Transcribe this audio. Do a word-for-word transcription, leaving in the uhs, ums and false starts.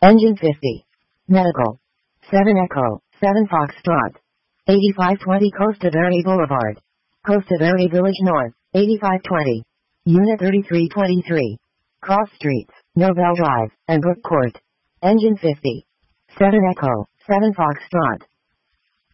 Engine fifty. Medical. seven Echo, seven Foxtrot. eighty-five twenty Costa Verde Boulevard. Costa Verde Village North, eighty-five twenty. Unit thirty-three twenty-three. Cross Streets, Novell Drive, and Brook Court. Engine fifty. seven Echo, seven Foxtrot.